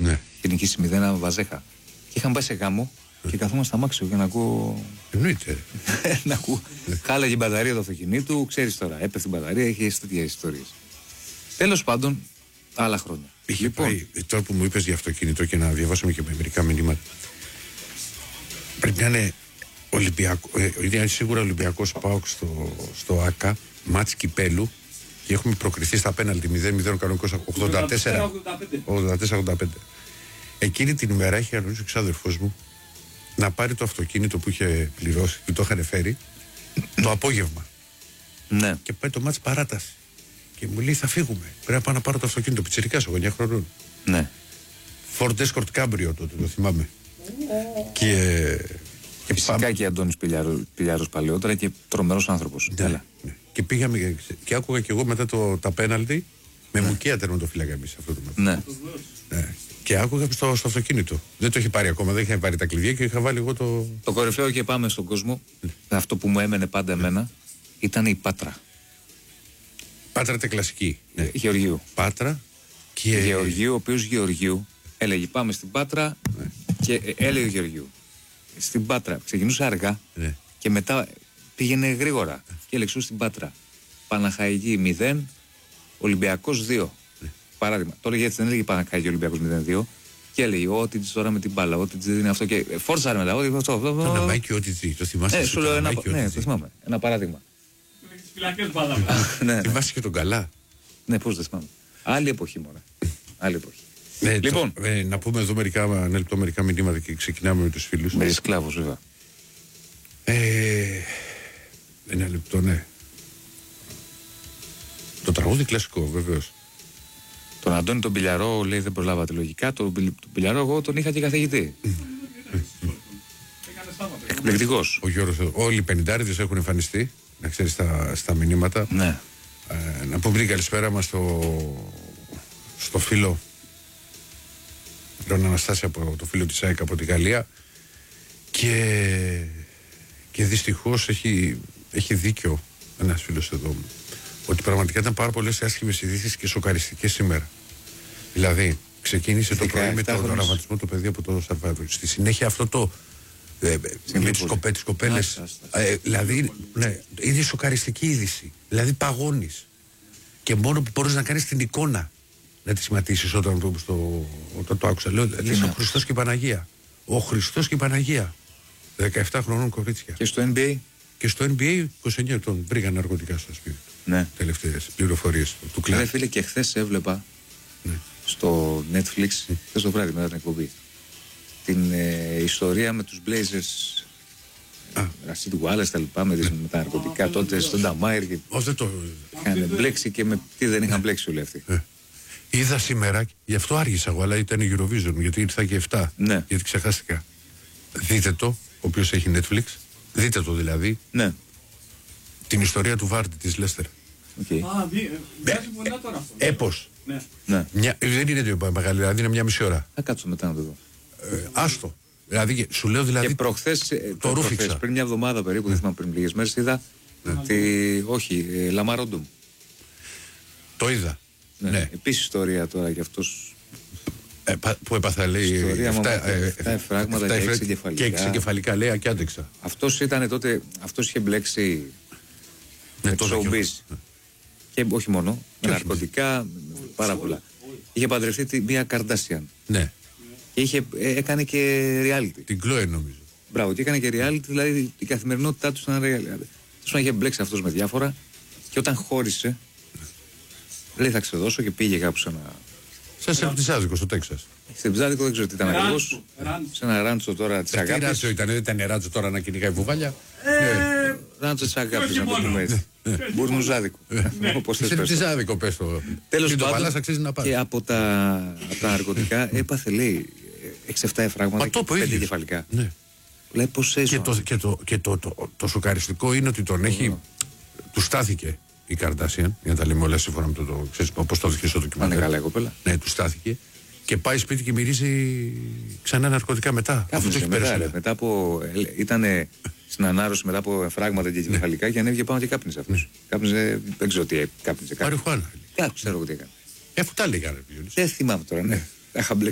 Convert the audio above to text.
Ναι. Και νικήσει 0 Βαζέχα. Και είχαν πάει σε γάμο και καθόμαστε στα μάξιο για να ακούω. Εννοείται. Να ακούω. Χάλαγε η μπαταρία του αυτοκινήτου, ξέρεις τώρα. Έπεφτε η μπαταρία, είχε τέτοιες ιστορίες. Τέλος πάντων, άλλα χρόνια. Είχε πάει, τώρα που μου είπες για αυτοκίνητο και να διαβάσουμε και με μερικά μηνύματα. Πρέπει να είναι Ολυμπιακό, είναι σίγουρα Ολυμπιακός ΠΑΟΚ στο ΆΚΑ, μάτς κυπέλου, και έχουμε προκριθεί στα πέναλτι 0-0 κανονικός 84-85. Εκείνη την ημέρα είχε αναλύσει ο ξάδερφός μου να πάρει το αυτοκίνητο που είχε πληρώσει, που το είχαν φέρει, το απόγευμα. Ναι. Και πάει το μάτς παράταση. Και μου λέει: θα φύγουμε. Πρέπει να πάω να πάρω το αυτοκίνητο. Πιτσιρικάς, 9 χρονών. Ναι. Ford Escort Cabrio τότε, το θυμάμαι. Και φυσικά πάμε. Και Αντώνης Πηλιάρος παλαιότερα και τρομερός άνθρωπος. Ναι, ναι. Και πήγαμε και άκουγα και εγώ μετά τα πέναλτι με μουκία τερματοφύλακα εμείς αυτό το μάτι. Ναι. Ναι. Και άκουγα στο αυτοκίνητο. Δεν το είχε πάρει ακόμα, δεν είχε πάρει τα κλειδιά και είχα βάλει εγώ το. Το κορυφαίο, και πάμε στον κόσμο. Αυτό που μου έμενε πάντα εμένα ήταν η Πάτρα. Πάτρα τε κλασική. Ναι. Γεωργίου. Πάτρα και. Γεωργίου, ο οποίος Γεωργίου έλεγε: πάμε στην Πάτρα, ναι. Και έλεγε Γεωργίου. Στην Πάτρα ξεκινούσε αργά, ναι. Και μετά πήγαινε γρήγορα. Και έλεγε στην Πάτρα: Παναχαϊκή 0, Ολυμπιακός 2. Ναι. Παράδειγμα. Το έλεγε έτσι, δεν έλεγε Παναχαϊκή Ολυμπιακός 0-2. Και έλεγε: ό,τι τώρα με την μπάλα, ό,τι είναι αυτό. Και φόρτσαρε μετά. Ό,τι αυτό. Το Ναμάκι, ό,τι το θυμάσαι. Σου λέω ναι, το θυμάμαι. Ένα παράδειγμα. Θυμάσαι και τον Καλά. Ναι, πώς δεν θυμάμαι. Άλλη εποχή, μωρέ. Άλλη εποχή. Λοιπόν, να πούμε εδώ μερικά μηνύματα και ξεκινάμε με τους φίλους. Με σκλάβους, βέβαια. Ένα λεπτό, ναι. Το τραγούδι κλασικό, βεβαίως. Τον Αντώνη τον Πηλιαρό, λέει, δεν προλάβατε λογικά. Τον Πηλιαρό εγώ τον είχα και καθηγητή. Εκπληκτικός. Ο Γιώργος, όλοι οι πενηντάριδες έχουν εμφανιστεί, να ξέρεις, στα μηνύματα. Ναι. Να πούμε την καλησπέρα μας στο φίλο τον Αναστάση, από το φίλο της ΑΕΚ από τη Γαλλία, και δυστυχώς έχει δίκιο ένας φίλος εδώ, ότι πραγματικά ήταν πάρα πολλές άσχημες ειδήσεις και σοκαριστικές σήμερα. Δηλαδή ξεκίνησε το πρωί με τον οραματισμό του παιδιού από το Σαρβάδο, στη συνέχεια αυτό το με τις κοπέλες, δηλαδή ναι, είναι σοκαριστική είδηση, δηλαδή παγώνεις, και μόνο που μπορείς να κάνεις την εικόνα να τη σχηματίσεις όταν το άκουσα. Λέω, λες ο Χριστός και η Παναγία. Ο Χριστός και η Παναγία. 17 χρονών κορίτσια. Και στο NBA? Και στο NBA 29 ετών βρήκαν ναρκωτικά στο σπίτι. Ναι. Τελευταίες πληροφορίες του κλάδου. Ναι, φίλε, και χθες έβλεπα στο Netflix, χθες το βράδυ μετά την εκπομπή, την ιστορία με τους Blazers. Ρασίτ Γουάλες, τα λοιπά, με τα ναρκωτικά τότε στον Νταμάιρ. Είχαν μπλέξει και με τι δεν είχαν μπλέξει όλοι αυτοί. Είδα σήμερα, γι' αυτό άργησα εγώ, αλλά ήταν η Eurovision, γιατί ήρθα και 7. Ναι. Γιατί ξεχάστηκα. Δείτε το, ο οποίος έχει Netflix. Δείτε το δηλαδή. Ναι. Την ιστορία του Βάρντι της Λέστερ. Βγάζει πολλά τώρα αυτό. Έπος. Ναι. Δεν είναι μεγάλη, δηλαδή είναι μια μισή ώρα. Θα κάτσω μετά να το δω. Άστο. Δηλαδή, σου λέω δηλαδή. Και προχθές, το ρούφηξα. Πριν μια εβδομάδα περίπου, δεν θυμάμαι, πριν λίγες μέρες, είδα. Όχι, Λαμαρόντομ. Το είδα. Ναι. Επίσης ιστορία τώρα κι αυτός. Που έπαθα, λέει. Ιστορία με 7 εφράγματα και 6 εγκεφαλικά. Και 6 εγκεφαλικά, λέει, και άντεξα. Αυτός ήταν τότε, αυτός είχε μπλέξει με το showbiz. Και όχι μόνο, με ναρκωτικά, πάρα πολλά. Είχε παντρευτεί μια Καρντάσιαν. Ναι. Και έκανε και reality. Την Chloe, νομίζω. Μπράβο, και έκανε και reality, δηλαδή η καθημερινότητά του ήταν reality. Του είχε μπλέξει αυτός με διάφορα, και όταν χώρισε, λέει θα ξεδώσω, και πήγε κάπου σε ένα. Σε Ψάδικο, στο Τέξας. Στην Ψάδικο δεν ξέρω τι ήταν ακριβώς. Σε ένα ράντσο τώρα της αγάπης. Τι ράντσο ήταν, δεν ήταν ράντσο τώρα να κυνηγάει βουβάλια. Ράντσο της αγάπης, να το πούμε έτσι. Μπουρνουζάδικο. Όπως θες πες. Ψάδικο, πες το. Τέλος πάντων, και από τα ναρκωτικά έπαθε, λέει, 6-7 εφράγματα και 5 εγκεφαλικά. Λέει πως έζω. Και το σοκαριστικό είναι ότι τον έχει. Του στάθηκε η Καρντάσιαν, για να τα λέμε όλα σύμφωνα με το. Ξέρεις πώς το δείχνει στο ντοκιμαντέρ. Πάνε καλά η κοπέλα. Ναι, του στάθηκε. Και πάει σπίτι και μυρίζει ξανά ναρκωτικά μετά. Αυτό το έχει πέρασει. Μετά από. Ήταν στην ανάρρωση μετά από εφράγματα και εγκεφαλικά, και ανέβηκε πάνω και κάπνιζε αυτός. Κάπνιζε, δεν ξέρω τι κάπνιζε. Μαριχουάνα. Ξέρω τι έκανε. Αφού τα έλεγα, δεν θυμάμαι τώρα, ναι.